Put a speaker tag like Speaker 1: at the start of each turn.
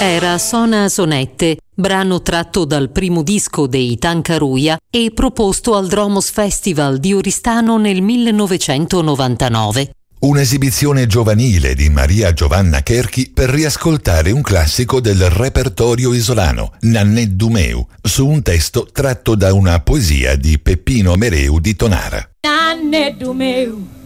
Speaker 1: Era Sona Sonette, brano tratto dal primo disco dei Tancaruia e proposto al Dromos Festival di Oristano nel 1999.
Speaker 2: Un'esibizione giovanile di Maria Giovanna Cherchi per riascoltare un classico del repertorio isolano, Nanne Dumeu, su un testo tratto da una poesia di Peppino Mereu di Tonara.
Speaker 3: Nanne Dumeu.